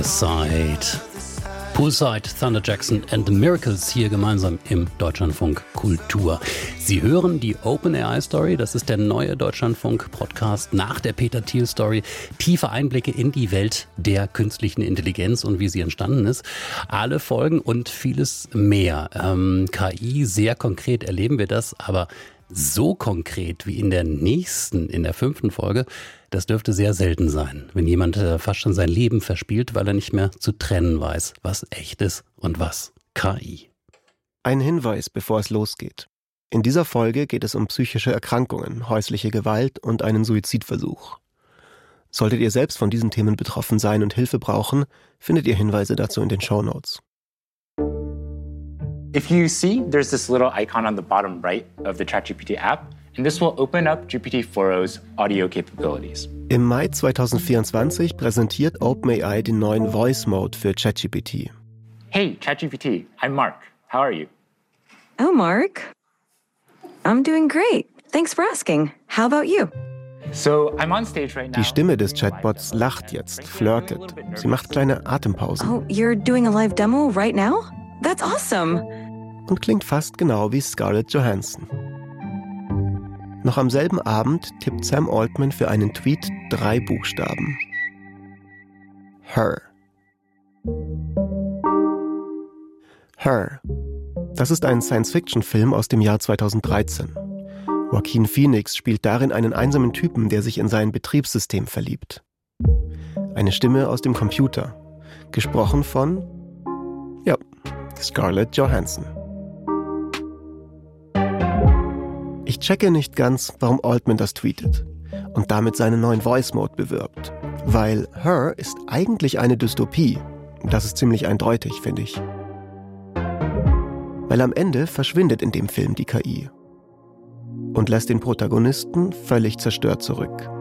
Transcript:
Side. Poolside, Thunder Jackson and the Miracles hier gemeinsam im Deutschlandfunk Kultur. Sie hören die OpenAI Story, das ist der neue Deutschlandfunk-Podcast nach der Peter Thiel Story. Tiefe Einblicke in die Welt der künstlichen Intelligenz und wie sie entstanden ist. Alle Folgen und vieles mehr. KI, sehr konkret erleben wir das, aber so konkret wie in der 5. Folge, das dürfte sehr selten sein, wenn jemand fast schon sein Leben verspielt, weil er nicht mehr zu trennen weiß, was echt ist und was KI. Ein Hinweis, bevor es losgeht. In dieser Folge geht es um psychische Erkrankungen, häusliche Gewalt und einen Suizidversuch. Solltet ihr selbst von diesen Themen betroffen sein und Hilfe brauchen, findet ihr Hinweise dazu in den Shownotes. If you see, there's this little icon on the bottom right of the ChatGPT app, and this will open up GPT-4o's audio capabilities. Im Mai 2024 präsentiert OpenAI den neuen Voice Mode für ChatGPT. Hey, ChatGPT, I'm Mark. How are you? Oh, Mark. I'm doing great. Thanks for asking. How about you? So, I'm on stage right now. Die Stimme des Chatbots lacht jetzt, flirtet. Sie macht kleine Atempausen. Oh, you're doing a live demo right now? That's awesome. Und klingt fast genau wie Scarlett Johansson. Noch am selben Abend tippt Sam Altman für einen Tweet 3 Buchstaben. Her. Her. Das ist ein Science-Fiction-Film aus dem Jahr 2013. Joaquin Phoenix spielt darin einen einsamen Typen, der sich in sein Betriebssystem verliebt. Eine Stimme aus dem Computer. Gesprochen von Scarlett Johansson. Ich checke nicht ganz, warum Altman das tweetet und damit seinen neuen Voice Mode bewirbt. Weil Her ist eigentlich eine Dystopie. Das ist ziemlich eindeutig, finde ich. Weil am Ende verschwindet in dem Film die KI und lässt den Protagonisten völlig zerstört zurück.